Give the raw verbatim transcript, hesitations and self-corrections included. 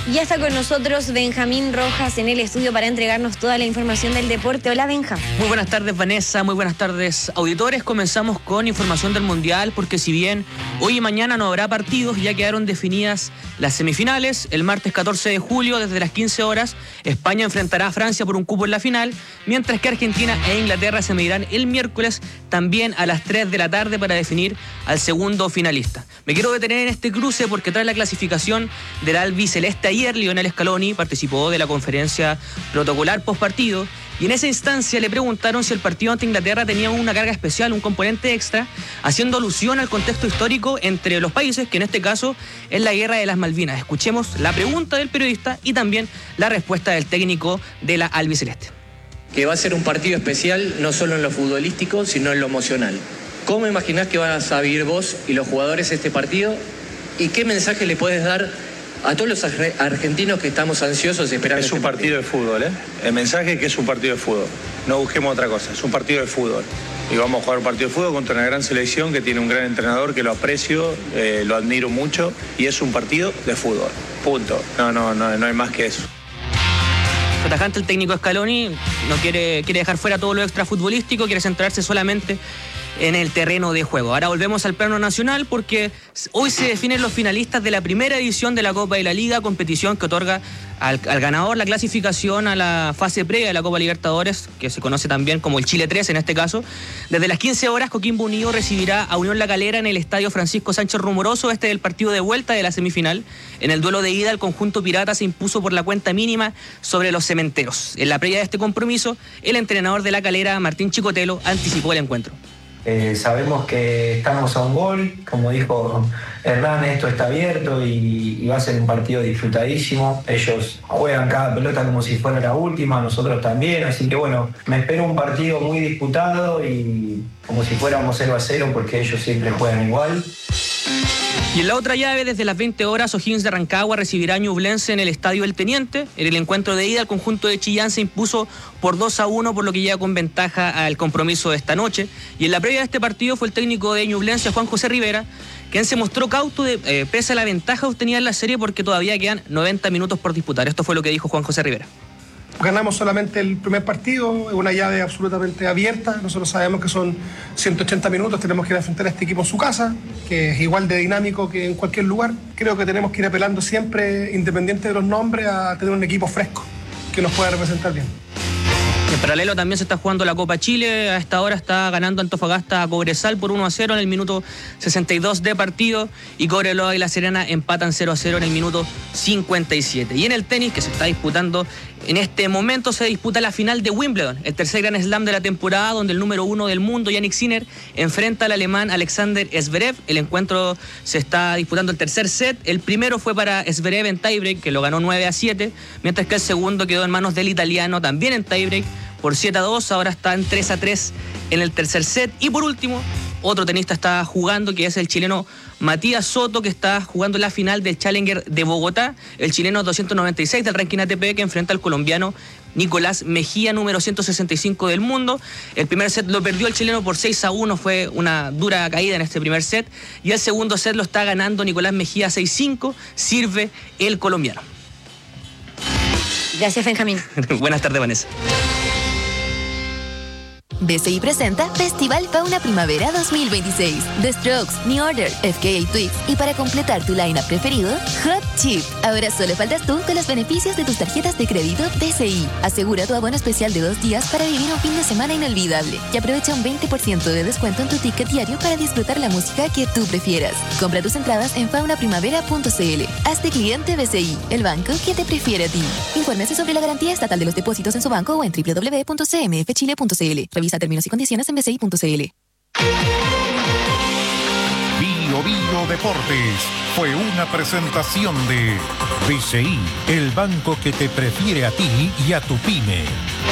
Ya está con nosotros Benjamín Rojas en el estudio para entregarnos toda la información del deporte. Hola, Benja. Muy buenas tardes, Vanessa. Muy buenas tardes, auditores. Comenzamos con información del Mundial, porque si bien hoy y mañana no habrá partidos, ya quedaron definidas las semifinales. El martes catorce de julio, desde las quince horas, España enfrentará a Francia por un cupo en la final, mientras que Argentina e Inglaterra se medirán el miércoles también a las tres de la tarde para definir al segundo finalista. Me quiero detener en este cruce porque tras la clasificación del albiceleste ayer, Lionel Scaloni participó de la conferencia protocolar postpartido y en esa instancia le preguntaron si el partido ante Inglaterra tenía una carga especial, un componente extra, haciendo alusión al contexto histórico entre los países, que en este caso es la Guerra de las Malvinas. Escuchemos la pregunta del periodista y también la respuesta del técnico de la albiceleste. Que va a ser un partido especial no solo en lo futbolístico, sino en lo emocional. ¿Cómo imaginás que vas a vivir vos y los jugadores este partido? ¿Y qué mensaje le puedes dar a todos los argentinos que estamos ansiosos esperando? Es un este partido, partido de fútbol, ¿eh? El mensaje es que es un partido de fútbol. No busquemos otra cosa, es un partido de fútbol. Y vamos a jugar un partido de fútbol contra una gran selección que tiene un gran entrenador que lo aprecio, eh, lo admiro mucho, y es un partido de fútbol. Punto. No, no, no, no hay más que eso. Fue tajante el técnico Scaloni, no quiere, quiere dejar fuera todo lo extrafutbolístico, quiere centrarse solamente en el terreno de juego. Ahora volvemos al plano nacional porque hoy se definen los finalistas de la primera edición de la Copa de la Liga, competición que otorga al, al ganador la clasificación a la fase previa de la Copa Libertadores, que se conoce también como el Chile tres en este caso. Desde las quince horas, Coquimbo Unido recibirá a Unión La Calera en el Estadio Francisco Sánchez Rumoroso. Este es el partido de vuelta de la semifinal. En el duelo de ida, el conjunto pirata se impuso por la cuenta mínima sobre los cementeros. En la previa de este compromiso, el entrenador de La Calera, Martín Chicotelo, anticipó el encuentro. Eh, sabemos que estamos a un gol, como dijo Hernán, esto está abierto y, y va a ser un partido disfrutadísimo. Ellos juegan cada pelota como si fuera la última, nosotros también, así que bueno, me espero un partido muy disputado y como si fuéramos cero a cero porque ellos siempre juegan igual. Y en la otra llave, desde las veinte horas, O'Higgins de Rancagua recibirá a Ñublense en el Estadio El Teniente. En el encuentro de ida, el conjunto de Chillán se impuso por dos a uno, por lo que llega con ventaja al compromiso de esta noche. Y en la previa de este partido fue el técnico de Ñublense, Juan José Rivera, quien se mostró cauto de, eh, pese a la ventaja obtenida en la serie, porque todavía quedan noventa minutos por disputar. Esto fue lo que dijo Juan José Rivera. Ganamos solamente el primer partido, es una llave absolutamente abierta. Nosotros sabemos que son ciento ochenta minutos, tenemos que ir a enfrentar a este equipo en su casa, que es igual de dinámico que en cualquier lugar. Creo que tenemos que ir apelando siempre, independiente de los nombres, a tener un equipo fresco que nos pueda representar bien. En paralelo también se está jugando la Copa Chile. A esta hora está ganando Antofagasta a Cobresal por uno a cero en el minuto sesenta y dos de partido, y Cobreloa y La Serena empatan cero a cero en el minuto cincuenta y siete. Y en el tenis, que se está disputando en este momento, se disputa la final de Wimbledon, el tercer Grand Slam de la temporada, donde el número uno del mundo, Jannik Sinner, enfrenta al alemán Alexander Zverev. El encuentro se está disputando el tercer set. El primero fue para Zverev en tiebreak, que lo ganó nueve a siete, mientras que el segundo quedó en manos del italiano, también en tiebreak, por siete a dos. Ahora está en tres a tres en el tercer set. Y por último, otro tenista está jugando, que es el chileno Matías Soto, que está jugando la final del Challenger de Bogotá. El chileno doscientos noventa y seis del ranking A T P, que enfrenta al colombiano Nicolás Mejía, número ciento sesenta y cinco del mundo. El primer set lo perdió el chileno por seis a uno, fue una dura caída en este primer set. Y el segundo set lo está ganando Nicolás Mejía seis cinco, sirve el colombiano. Gracias, Benjamín. Buenas tardes, Vanessa. B C I presenta Festival Fauna Primavera dos mil veintiséis. The Strokes, New Order, F K A Twigs y para completar tu line-up preferido, Hot Chip. Ahora solo faltas tú con los beneficios de tus tarjetas de crédito B C I. Asegura tu abono especial de dos días para vivir un fin de semana inolvidable y aprovecha un veinte por ciento de descuento en tu ticket diario para disfrutar la música que tú prefieras. Compra tus entradas en fauna primavera punto c l. Hazte cliente B C I, el banco que te prefiere a ti. Infórmese sobre la garantía estatal de los depósitos en su banco o en doble u doble u doble u punto c m f chile punto c l. Revisa términos y condiciones en b c i punto c l. Bio Bio Deportes fue una presentación de B C I, el banco que te prefiere a ti y a tu pyme.